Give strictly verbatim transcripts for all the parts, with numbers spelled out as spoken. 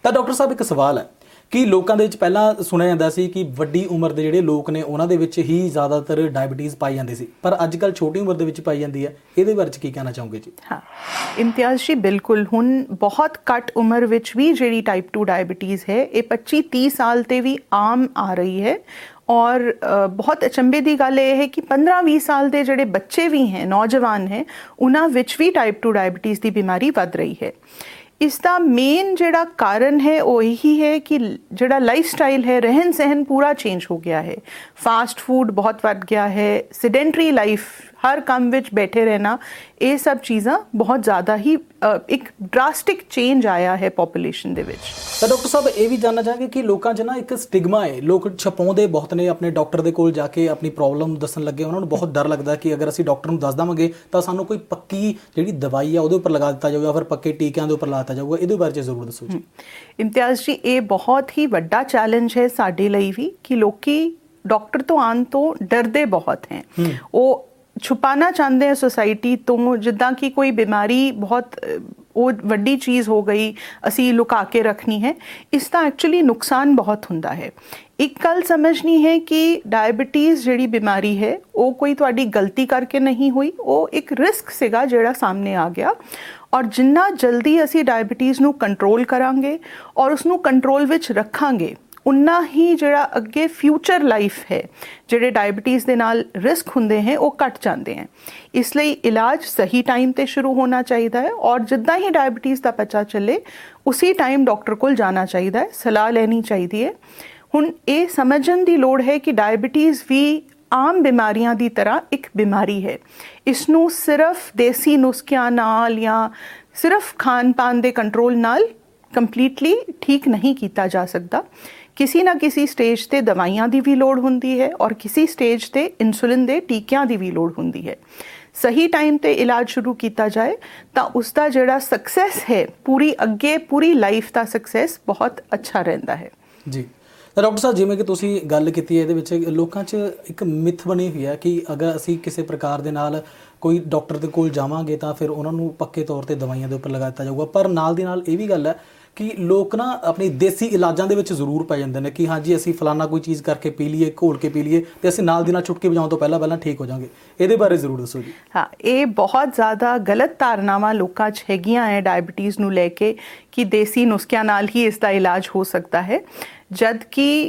ਤਾਂ ਡਾਕਟਰ ਸਾਹਿਬ ਇੱਕ ਸਵਾਲ ਹੈ ਕਿ ਲੋਕਾਂ ਦੇ ਵਿੱਚ ਪਹਿਲਾਂ ਸੁਣਿਆ ਜਾਂਦਾ ਸੀ ਕਿ ਵੱਡੀ ਉਮਰ ਦੇ ਜਿਹੜੇ ਲੋਕ ਨੇ ਉਹਨਾਂ ਦੇ ਵਿੱਚ ਹੀ ਜ਼ਿਆਦਾਤਰ ਡਾਇਬਟੀਜ਼ ਪਾਈ ਜਾਂਦੀ ਸੀ, ਪਰ ਅੱਜ ਕੱਲ੍ਹ ਛੋਟੀ ਉਮਰ ਦੇ ਵਿੱਚ ਪਾਈ ਜਾਂਦੀ ਹੈ। ਇਹਦੇ ਬਾਰੇ 'ਚ ਕੀ ਕਹਿਣਾ ਚਾਹੋਗੇ ਜੀ? ਹਾਂ ਇਮਤਿਆਜ਼ ਜੀ, ਬਿਲਕੁਲ ਹੁਣ ਬਹੁਤ ਘੱਟ ਉਮਰ ਵਿੱਚ ਵੀ ਜਿਹੜੀ ਟਾਈਪ ਟੂ ਡਾਇਬਟੀਜ਼ ਹੈ ਇਹ ਪੱਚੀ ਤੀਹ ਸਾਲ 'ਤੇ ਵੀ ਆਮ ਆ ਰਹੀ ਹੈ। ਔਰ ਬਹੁਤ ਅਚੰਭੇ ਦੀ ਗੱਲ ਇਹ ਹੈ ਕਿ ਪੰਦਰਾਂ ਵੀਹ ਸਾਲ ਦੇ ਜਿਹੜੇ ਬੱਚੇ ਵੀ ਹੈ, ਨੌਜਵਾਨ ਹੈ, ਉਹਨਾਂ ਵਿੱਚ ਵੀ ਟਾਈਪ ਟੂ ਡਾਇਬਟੀਜ਼ ਦੀ ਬਿਮਾਰੀ ਵੱਧ ਰਹੀ ਹੈ। ਇਸ ਦਾ ਮੇਨ ਜਿਹੜਾ ਕਾਰਨ ਹੈ ਉਹ ਇਹੀ ਹੈ ਕਿ ਜਿਹੜਾ ਲਾਈਫ ਸਟਾਈਲ ਹੈ, ਰਹਿਣ ਸਹਿਣ ਪੂਰਾ ਚੇਂਜ ਹੋ ਗਿਆ ਹੈ। ਫਾਸਟ ਫੂਡ ਬਹੁਤ ਵੱਧ ਗਿਆ ਹੈ, ਸਿਡੈਂਟਰੀ ਲਾਈਫ, ਹਰ ਕੰਮ ਵਿੱਚ ਬੈਠੇ ਰਹਿਣਾ, ਇਹ ਸਭ ਚੀਜ਼ਾਂ ਬਹੁਤ ਜ਼ਿਆਦਾ ਹੀ ਇੱਕ ਡਰਾਸਟਿਕ ਚੇਂਜ ਆਇਆ ਹੈ ਪੋਪੂਲੇਸ਼ਨ ਦੇ ਵਿੱਚ। ਤਾਂ ਡਾਕਟਰ ਸਾਹਿਬ ਇਹ ਵੀ ਜਾਣਨਾ ਚਾਹਾਂਗੇ ਕਿ ਲੋਕਾਂ 'ਚ ਨਾ ਇੱਕ ਸਟਿਗਮਾ ਹੈ, ਲੋਕ ਛਪਾਉਂਦੇ ਬਹੁਤ ਨੇ, ਆਪਣੇ ਡਾਕਟਰ ਦੇ ਕੋਲ ਜਾ ਕੇ ਆਪਣੀ ਪ੍ਰੋਬਲਮ ਦੱਸਣ ਲੱਗੇ ਉਹਨਾਂ ਨੂੰ ਬਹੁਤ ਡਰ ਲੱਗਦਾ ਕਿ ਅਗਰ ਅਸੀਂ ਡਾਕਟਰ ਨੂੰ ਦੱਸ ਦੇਵਾਂਗੇ ਤਾਂ ਸਾਨੂੰ ਕੋਈ ਪੱਕੀ ਜਿਹੜੀ ਦਵਾਈ ਆ ਉਹਦੇ ਉੱਪਰ ਲਗਾ ਦਿੱਤਾ ਜਾਊਗਾ, ਫਿਰ ਪੱਕੇ ਟੀਕਿਆਂ ਦੇ ਉੱਪਰ ਲਾ ਦਿੱਤਾ ਜਾਊਗਾ। ਇਹਦੇ ਬਾਰੇ 'ਚ ਜ਼ਰੂਰ ਦੱਸੋ ਜੀ। ਇਮਤਿਆਜ਼ ਜੀ, ਇਹ ਬਹੁਤ ਹੀ ਵੱਡਾ ਚੈਲੰਜ ਹੈ ਸਾਡੇ ਲਈ ਵੀ ਕਿ ਲੋਕੀ ਡਾਕਟਰ ਤੋਂ ਆਉਣ ਤੋਂ ਡਰਦੇ ਬਹੁਤ ਹੈ। ਉਹ ਛੁਪਾਣਾ ਚਾਹੁੰਦੇ ਆ ਸੋਸਾਇਟੀ ਤੋਂ, ਜਿੱਦਾਂ ਕਿ ਕੋਈ ਬਿਮਾਰੀ ਬਹੁਤ ਉਹ ਵੱਡੀ ਚੀਜ਼ ਹੋ ਗਈ, ਅਸੀਂ ਲੁਕਾ ਕੇ ਰੱਖਣੀ ਹੈ। ਇਸ ਦਾ ਐਕਚੁਅਲੀ ਨੁਕਸਾਨ ਬਹੁਤ ਹੁੰਦਾ ਹੈ। ਇੱਕ ਗੱਲ ਸਮਝਣੀ ਹੈ ਕਿ ਡਾਇਬਟੀਜ਼ ਜਿਹੜੀ ਬਿਮਾਰੀ ਹੈ ਉਹ ਕੋਈ ਤੁਹਾਡੀ ਗਲਤੀ ਕਰਕੇ ਨਹੀਂ ਹੋਈ, ਉਹ ਇੱਕ ਰਿਸਕ ਸੀਗਾ ਜਿਹੜਾ ਸਾਹਮਣੇ ਆ ਗਿਆ। ਔਰ ਜਿੰਨਾ ਜਲਦੀ ਅਸੀਂ ਡਾਇਬਟੀਜ਼ ਨੂੰ ਕੰਟਰੋਲ ਕਰਾਂਗੇ ਔਰ ਉਸਨੂੰ ਕੰਟਰੋਲ ਵਿੱਚ ਰੱਖਾਂਗੇ, ਉਨਾ ਹੀ ਜਿਹੜਾ ਅੱਗੇ ਫਿਊਚਰ ਲਾਈਫ ਹੈ, ਜਿਹੜੇ ਡਾਇਬਟੀਜ਼ ਦੇ ਨਾਲ ਰਿਸਕ ਹੁੰਦੇ हैं ਉਹ ਘਟ ਜਾਂਦੇ हैं। ਇਸ ਲਈ ਇਲਾਜ ਸਹੀ ਟਾਈਮ ਤੇ ਸ਼ੁਰੂ ਹੋਣਾ ਚਾਹੀਦਾ ਹੈ ਔਰ ਜਿੱਦਾਂ ਹੀ ਡਾਇਬਟੀਜ਼ ਦਾ ਪਤਾ ਚੱਲੇ ਉਸੇ ਟਾਈਮ ਡਾਕਟਰ ਕੋਲ ਜਾਣਾ ਚਾਹੀਦਾ ਹੈ, ਸਲਾਹ ਲੈਣੀ ਚਾਹੀਦੀ ਹੈ। ਹੁਣ ਇਹ ਸਮਝਣ ਦੀ ਲੋੜ ਹੈ ਕਿ ਡਾਇਬਟੀਜ਼ ਵੀ ਆਮ ਬਿਮਾਰੀਆਂ ਦੀ ਤਰ੍ਹਾਂ ਇੱਕ ਬਿਮਾਰੀ ਹੈ। ਇਸ ਨੂੰ ਸਿਰਫ ਦੇਸੀ ਨੁਸਖਿਆਂ ਨਾਲ ਜਾਂ ਸਿਰਫ ਖਾਣ ਪਾਨ ਦੇ ਕੰਟਰੋਲ ਨਾਲ ਕੰਪਲੀਟਲੀ ਠੀਕ ਨਹੀਂ ਕੀਤਾ ਜਾ ਸਕਦਾ। ਕਿਸੇ ਨਾ ਕਿਸੇ ਸਟੇਜ ਤੇ ਦਵਾਈਆਂ ਦੀ ਵੀ ਲੋੜ ਹੁੰਦੀ ਹੈ ਔਰ ਕਿਸੇ ਸਟੇਜ ਤੇ ਇਨਸੂਲਿਨ ਦੇ ਟੀਕਿਆਂ ਦੀ ਵੀ ਲੋੜ ਹੁੰਦੀ ਹੈ। ਸਹੀ ਟਾਈਮ ਤੇ ਇਲਾਜ ਸ਼ੁਰੂ ਕੀਤਾ ਜਾਏ ਤਾਂ ਉਸ ਦਾ ਜਿਹੜਾ ਸਕਸੈਸ ਹੈ, ਪੂਰੀ ਅੱਗੇ ਪੂਰੀ ਲਾਈਫ ਦਾ ਸਕਸੈਸ ਬਹੁਤ ਅੱਛਾ ਰਹਿੰਦਾ ਹੈ ਜੀ। ਤਾਂ ਡਾਕਟਰ ਸਾਹਿਬ, ਜਿਵੇਂ ਕਿ ਤੁਸੀਂ ਗੱਲ ਕੀਤੀ ਹੈ, ਇਹਦੇ ਵਿੱਚ ਲੋਕਾਂ 'ਚ ਇੱਕ ਮਿਥ ਬਣੀ ਹੋਈ ਹੈ ਕਿ ਅਗਰ ਅਸੀਂ ਕਿਸੇ ਪ੍ਰਕਾਰ ਦੇ ਨਾਲ ਕੋਈ ਡਾਕਟਰ ਦੇ ਕੋਲ ਜਾਵਾਂਗੇ ਤਾਂ ਫਿਰ ਉਹਨਾਂ ਨੂੰ ਪੱਕੇ ਤੌਰ 'ਤੇ ਦਵਾਈਆਂ ਦੇ ਉੱਪਰ ਲਗਾ ਦਿੱਤਾ ਜਾਊਗਾ। ਪਰ ਨਾਲ ਦੀ ਨਾਲ ਇਹ ਵੀ ਗੱਲ ਹੈ ਕਿ ਲੋਕ ਨਾ ਆਪਣੀ ਦੇਸੀ ਇਲਾਜਾਂ ਦੇ ਵਿੱਚ ਜ਼ਰੂਰ ਪੈ ਜਾਂਦੇ ਨੇ ਕਿ ਹਾਂਜੀ ਅਸੀਂ ਫਲਾਨਾ ਕੋਈ ਚੀਜ਼ ਕਰਕੇ ਪੀ ਲਈਏ, ਘੋਲ ਕੇ ਪੀ ਲਈਏ ਤੇ ਅਸੀਂ ਨਾਲ ਦੀ ਨਾਲ ਚੁਟਕੀ ਵਜਾਉਣ ਤੋਂ ਪਹਿਲਾਂ ਪਹਿਲਾਂ ਠੀਕ ਹੋ ਜਾਵਾਂਗੇ। ਇਹਦੇ ਬਾਰੇ ਜ਼ਰੂਰ ਦੱਸੋ ਜੀ। ਹਾਂ, ਇਹ ਬਹੁਤ ਜ਼ਿਆਦਾ ਗਲਤ ਧਾਰਨਾਵਾਂ ਲੋਕਾਂ 'ਚ ਹੈਗੀਆਂ ਹੈ ਡਾਇਬਟੀਜ਼ ਨੂੰ ਲੈ ਕੇ ਕਿ ਦੇਸੀ ਨੁਸਖਿਆਂ ਨਾਲ ਹੀ ਇਸ ਦਾ ਇਲਾਜ ਹੋ ਸਕਦਾ ਹੈ, ਜਦ ਕਿ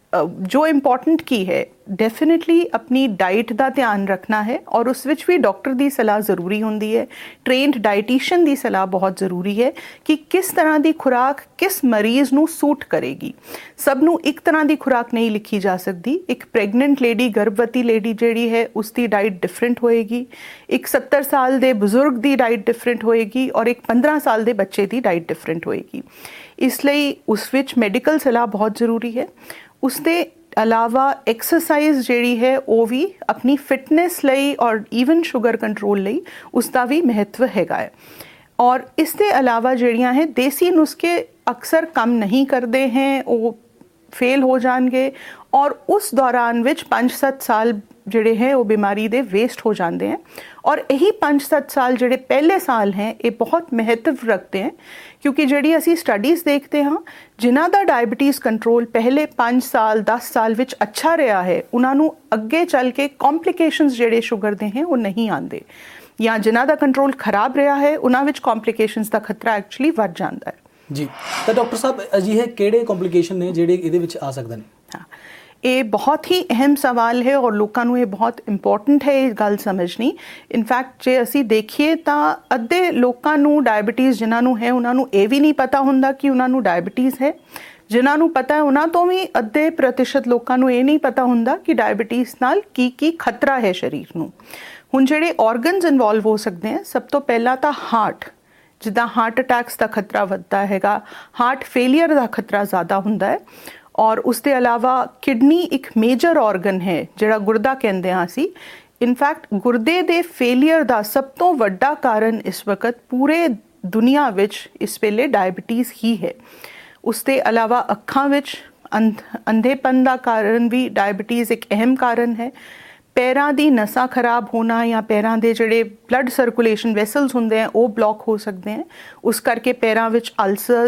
ਜੋ ਇੰਪੋਰਟੈਂਟ ਕੀ ਹੈ ਡੈਫੀਨੇਟਲੀ ਆਪਣੀ ਡਾਈਟ ਦਾ ਧਿਆਨ ਰੱਖਣਾ ਹੈ ਔਰ ਉਸ ਵਿੱਚ ਵੀ ਡਾਕਟਰ ਦੀ ਸਲਾਹ ਜ਼ਰੂਰੀ ਹੁੰਦੀ ਹੈ। ਟ੍ਰੇਨਡ ਡਾਈਟੀਸ਼ੀਅਨ ਦੀ ਸਲਾਹ ਬਹੁਤ ਜ਼ਰੂਰੀ ਹੈ ਕਿ ਕਿਸ ਤਰ੍ਹਾਂ ਦੀ ਖੁਰਾਕ ਕਿਸ ਮਰੀਜ਼ ਨੂੰ ਸੂਟ ਕਰੇਗੀ। ਸਭ ਨੂੰ ਇੱਕ ਤਰ੍ਹਾਂ ਦੀ ਖੁਰਾਕ ਨਹੀਂ ਲਿਖੀ ਜਾ ਸਕਦੀ। ਇੱਕ ਪ੍ਰੈਗਨੈਂਟ ਲੇਡੀ, ਗਰਭਵਤੀ ਲੇਡੀ ਜਿਹੜੀ ਹੈ ਉਸ ਦੀ ਡਾਈਟ ਡਿਫਰੈਂਟ ਹੋਏਗੀ, ਇੱਕ ਸੱਤਰ ਸਾਲ ਦੇ ਬਜ਼ੁਰਗ ਦੀ ਡਾਈਟ ਡਿਫਰੈਂਟ ਹੋਏਗੀ ਔਰ ਇੱਕ ਪੰਦਰਾਂ ਸਾਲ ਦੇ ਬੱਚੇ ਦੀ ਡਾਈਟ ਡਿਫਰੈਂਟ ਹੋਏਗੀ। ਇਸ ਲਈ ਉਸ ਵਿੱਚ ਮੈਡੀਕਲ ਸਲਾਹ ਬਹੁਤ ਜ਼ਰੂਰੀ ਹੈ। ਉਸ ਦੇ ਇਲਾਵਾ ਐਕਸਰਸਾਈਜ਼ ਜਿਹੜੀ ਹੈ ਉਹ ਵੀ ਆਪਣੀ ਫਿਟਨੈਸ ਲਈ ਔਰ ਈਵਨ ਸ਼ੂਗਰ ਕੰਟਰੋਲ ਲਈ ਉਸ ਦਾ ਵੀ ਮਹੱਤਵ ਹੈਗਾ ਹੈ। ਔਰ ਇਸ ਦੇ ਇਲਾਵਾ ਜਿਹੜੀਆਂ ਹੈ ਦੇਸੀ ਨੁਸਖੇ ਅਕਸਰ ਕੰਮ ਨਹੀਂ ਕਰਦੇ हैं, ਉਹ ਫੇਲ ਹੋ ਜਾਣਗੇ ਔਰ ਉਸ ਦੌਰਾਨ ਵਿੱਚ ਪੰਜ ਸੱਤ ਸਾਲ ਜਿਹੜੇ ਹੈ ਉਹ ਬਿਮਾਰੀ ਦੇ ਵੇਸਟ ਹੋ ਜਾਂਦੇ हैं। ਔਰ ਇਹੀ ਪੰਜ ਸੱਤ ਸਾਲ ਜਿਹੜੇ ਪਹਿਲੇ ਸਾਲ ਹੈ ਇਹ ਬਹੁਤ ਮਹੱਤਵ ਰੱਖਦੇ हैं ਕਿਉਂਕਿ ਜਿਹੜੀ ਅਸੀਂ ਸਟੱਡੀਜ਼ ਦੇਖਦੇ ਹਾਂ ਜਿਨ੍ਹਾਂ ਦਾ ਡਾਇਬਟੀਜ਼ ਕੰਟਰੋਲ ਪਹਿਲੇ ਪੰਜ ਸਾਲ ਦਸ ਸਾਲ ਵਿੱਚ ਅੱਛਾ ਰਿਹਾ ਹੈ, ਉਹਨਾਂ ਨੂੰ ਅੱਗੇ ਚੱਲ ਕੇ ਕੰਪਲਿਕੇਸ਼ਨਸ ਜਿਹੜੇ ਸ਼ੂਗਰ ਦੇ ਹੈ ਉਹ ਨਹੀਂ ਆਉਂਦੇ, ਜਾਂ ਜਿਨ੍ਹਾਂ ਦਾ ਕੰਟਰੋਲ ਖਰਾਬ ਰਿਹਾ ਹੈ ਉਹਨਾਂ ਵਿੱਚ ਕੰਪਲਿਕੇਸ਼ਨਸ ਦਾ ਖਤਰਾ ਐਕਚੁਅਲੀ ਵੱਧ ਜਾਂਦਾ ਹੈ ਜੀ। ਤਾਂ ਡਾਕਟਰ ਸਾਹਿਬ, ਅਜਿਹੇ ਕਿਹੜੇ ਕੰਪਲਿਕੇਸ਼ਨ ਨੇ ਜਿਹੜੇ ਇਹਦੇ ਵਿੱਚ ਆ ਸਕਦੇ ਨੇ? ਹਾਂ, ਇਹ ਬਹੁਤ ਹੀ ਅਹਿਮ ਸਵਾਲ ਹੈ ਔਰ ਲੋਕਾਂ ਨੂੰ ਇਹ ਬਹੁਤ ਇੰਪੋਰਟੈਂਟ ਹੈ ਇਹ ਗੱਲ ਸਮਝਣੀ। ਇਨਫੈਕਟ ਜੇ ਅਸੀਂ ਦੇਖੀਏ ਤਾਂ ਅੱਧੇ ਲੋਕਾਂ ਨੂੰ ਡਾਇਬਟੀਜ਼ ਜਿਨ੍ਹਾਂ ਨੂੰ ਹੈ ਉਹਨਾਂ ਨੂੰ ਇਹ ਵੀ ਨਹੀਂ ਪਤਾ ਹੁੰਦਾ ਕਿ ਉਹਨਾਂ ਨੂੰ ਡਾਇਬਟੀਜ਼ ਹੈ। ਜਿਨ੍ਹਾਂ ਨੂੰ ਪਤਾ ਹੈ ਉਹਨਾਂ ਤੋਂ ਵੀ ਅੱਧੇ ਪ੍ਰਤੀਸ਼ਤ ਲੋਕਾਂ ਨੂੰ ਇਹ ਨਹੀਂ ਪਤਾ ਹੁੰਦਾ ਕਿ ਡਾਇਬਟੀਜ਼ ਨਾਲ ਕੀ ਕੀ ਖਤਰਾ ਹੈ ਸਰੀਰ ਨੂੰ। ਹੁਣ ਜਿਹੜੇ ਆਰਗਨਸ ਇਨਵੋਲਵ ਹੋ ਸਕਦੇ ਹੈ, ਸਭ ਤੋਂ ਪਹਿਲਾਂ ਤਾਂ ਹਾਰਟ, ਜਿੱਦਾਂ ਹਾਰਟ ਅਟੈਕਸ ਦਾ ਖਤਰਾ ਵੱਧਦਾ ਹੈਗਾ, ਹਾਰਟ ਫੇਲੀਅਰ ਦਾ ਖਤਰਾ ਜ਼ਿਆਦਾ ਹੁੰਦਾ ਹੈ। ਔਰ ਉਸ ਦੇ ਇਲਾਵਾ ਕਿਡਨੀ ਇੱਕ ਮੇਜਰ ਆਰਗਨ ਹੈ ਜਿਹੜਾ ਗੁਰਦਾ ਕਹਿੰਦੇ ਹਾਂ ਅਸੀਂ। ਇਨਫੈਕਟ ਗੁਰਦੇ ਦੇ ਫੇਲੀਅਰ ਦਾ ਸਭ ਤੋਂ ਵੱਡਾ ਕਾਰਨ ਇਸ ਵਕਤ ਪੂਰੇ ਦੁਨੀਆ ਵਿੱਚ ਇਸ ਵੇਲੇ ਡਾਇਬਟੀਜ਼ ਹੀ ਹੈ। ਉਸ ਦੇ ਇਲਾਵਾ ਅੱਖਾਂ ਵਿੱਚ ਅੰਧ ਅੰਧੇਪਨ ਦਾ ਕਾਰਨ ਵੀ ਡਾਇਬਟੀਜ਼ ਇੱਕ ਅਹਿਮ ਕਾਰਨ ਹੈ। ਪੈਰਾਂ ਦੀ ਨਸਾਂ ਖਰਾਬ ਹੋਣਾ ਜਾਂ ਪੈਰਾਂ ਦੇ ਜਿਹੜੇ ਬਲੱਡ ਸਰਕੂਲੇਸ਼ਨ ਵੈਸਲਸ ਹੁੰਦੇ ਆ ਉਹ ਬਲੌਕ ਹੋ ਸਕਦੇ ਹੈ, ਉਸ ਕਰਕੇ ਪੈਰਾਂ ਵਿੱਚ ਅਲਸਰਸ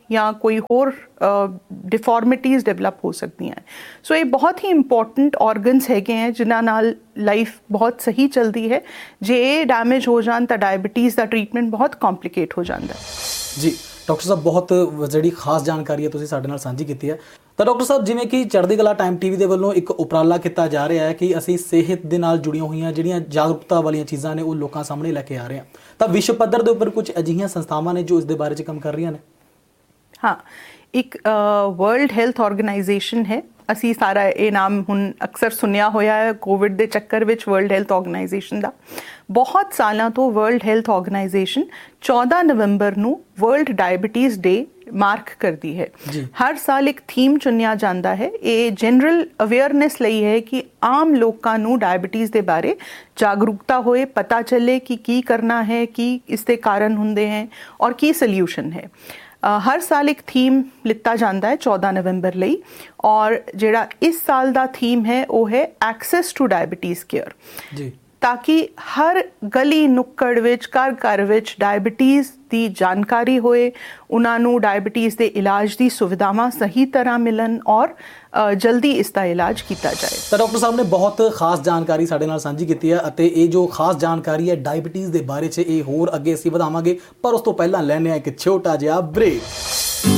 ਜਾਂ ਕੋਈ ਹੋਰ ਡਿਫਾਰਮਿਟੀਜ਼ ਡਿਵੈਲਪ ਹੋ ਸਕਦੀਆਂ ਹੈ। ਸੋ ਇਹ ਬਹੁਤ ਹੀ ਇੰਪੋਰਟੈਂਟ ਆਰਗਨਸ ਹੈਗੇ ਹੈ ਜਿਨ੍ਹਾਂ ਨਾਲ ਲਾਈਫ ਬਹੁਤ ਸਹੀ ਚੱਲਦੀ ਹੈ। ਜੇ ਇਹ ਡੈਮੇਜ ਹੋ ਜਾਣ ਤਾਂ ਡਾਇਬਟੀਜ਼ ਦਾ ਟ੍ਰੀਟਮੈਂਟ ਬਹੁਤ ਕੰਪਲਿਕੇਟ ਹੋ ਜਾਂਦਾ ਹੈ। ਜੀ ਡਾਕਟਰ ਸਾਹਿਬ, ਬਹੁਤ ਜਿਹੜੀ ਖਾਸ ਜਾਣਕਾਰੀ ਹੈ ਤੁਸੀਂ ਸਾਡੇ ਨਾਲ ਸਾਂਝੀ ਕੀਤੀ ਹੈ। ਤਾਂ ਡਾਕਟਰ ਸਾਹਿਬ, ਜਿਵੇਂ ਕਿ ਚੜ੍ਹਦੀ ਕਲਾ ਟਾਈਮ ਟੀਵੀ ਦੇ ਵੱਲੋਂ ਇੱਕ ਉਪਰਾਲਾ ਕੀਤਾ ਜਾ ਰਿਹਾ ਹੈ ਕਿ ਅਸੀਂ ਸਿਹਤ ਦੇ ਨਾਲ ਜੁੜੀਆਂ ਹੋਈਆਂ ਜਿਹੜੀਆਂ ਜਾਗਰੂਕਤਾ ਵਾਲੀਆਂ ਚੀਜ਼ਾਂ ਨੇ ਉਹ ਲੋਕਾਂ ਸਾਹਮਣੇ ਲੈ ਕੇ ਆ ਰਹੇ ਹਾਂ, ਤਾਂ ਵਿਸ਼ਵ ਪੱਧਰ ਦੇ ਉੱਪਰ ਕੁਝ ਅਜਿਹੀਆਂ ਸੰਸਥਾਵਾਂ ਨੇ ਜੋ ਇਸ ਦੇ ਬਾਰੇ 'ਚ ਕੰਮ ਕਰ ਰਹੀਆਂ ਨੇ। ਹਾਂ, ਇੱਕ ਵਰਲਡ ਹੈਲਥ ਆਰਗੇਨਾਈਜੇਸ਼ਨ ਹੈ। ਅਸੀਂ ਸਾਰਾ ਇਹ ਨਾਮ ਹੁਣ ਅਕਸਰ ਸੁਣਿਆ ਹੋਇਆ ਹੈ ਕੋਵਿਡ ਦੇ ਚੱਕਰ ਵਿੱਚ, ਵਰਲਡ ਹੈਲਥ ਆਰਗੇਨਾਈਜੇਸ਼ਨ ਦਾ। ਬਹੁਤ ਸਾਲਾਂ ਤੋਂ ਵਰਲਡ ਹੈਲਥ ਆਰਗੇਨਾਈਜੇਸ਼ਨ ਚੌਦਾਂ ਨਵੰਬਰ ਨੂੰ ਵਰਲਡ ਡਾਇਬਟੀਜ਼ ਡੇ ਮਾਰਕ ਕਰਦੀ ਹੈ। ਹਰ ਸਾਲ ਇੱਕ ਥੀਮ ਚੁਣਿਆ ਜਾਂਦਾ ਹੈ। ਇਹ ਜਨਰਲ ਅਵੇਅਰਨੈਸ ਲਈ ਹੈ ਕਿ ਆਮ ਲੋਕਾਂ ਨੂੰ ਡਾਇਬਟੀਜ਼ ਦੇ ਬਾਰੇ ਜਾਗਰੂਕਤਾ ਹੋਏ, ਪਤਾ ਚੱਲੇ ਕਿ ਕੀ ਕਰਨਾ ਹੈ, ਕੀ ਇਸ ਦੇ ਕਾਰਨ ਹੁੰਦੇ ਹੈ ਔਰ ਕੀ ਸੋਲਿਊਸ਼ਨ ਹੈ। ਹਰ ਸਾਲ ਇੱਕ ਥੀਮ ਲਿੱਤਾ ਜਾਂਦਾ ਹੈ ਚੌਦਾਂ ਨਵੰਬਰ ਲਈ, ਔਰ ਜਿਹੜਾ ਇਸ ਸਾਲ ਦਾ ਥੀਮ ਹੈ ਉਹ ਹੈ ਐਕਸੈਸ ਟੂ ਡਾਇਬਟੀਜ਼ ਕੇਅਰ, ਤਾਂ ਕਿ ਹਰ ਗਲੀ ਨੁੱਕੜ ਵਿੱਚ, ਘਰ ਘਰ ਵਿੱਚ ਡਾਇਬਟੀਜ਼ ਦੀ ਜਾਣਕਾਰੀ ਹੋਏ, ਉਹਨਾਂ ਨੂੰ ਡਾਇਬਟੀਜ਼ ਦੇ ਇਲਾਜ ਦੀ ਸੁਵਿਧਾਵਾਂ ਸਹੀ ਤਰ੍ਹਾਂ ਮਿਲਣ ਔਰ ਜਲਦੀ ਇਸ ਦਾ ਇਲਾਜ ਕੀਤਾ ਜਾਏ। ਤਾਂ ਡਾਕਟਰ ਸਾਹਿਬ ਨੇ ਬਹੁਤ ਖਾਸ ਜਾਣਕਾਰੀ ਸਾਡੇ ਨਾਲ ਸਾਂਝੀ ਕੀਤੀ ਹੈ, ਅਤੇ ਇਹ ਜੋ ਖਾਸ ਜਾਣਕਾਰੀ ਹੈ ਡਾਇਬਟੀਜ਼ ਦੇ ਬਾਰੇ 'ਚ ਇਹ ਹੋਰ ਅੱਗੇ ਅਸੀਂ ਵਧਾਵਾਂਗੇ, ਪਰ ਉਸ ਤੋਂ ਪਹਿਲਾਂ ਲੈਂਦੇ ਹਾਂ ਇੱਕ ਛੋਟਾ ਜਿਹਾ ਬ੍ਰੇਕ।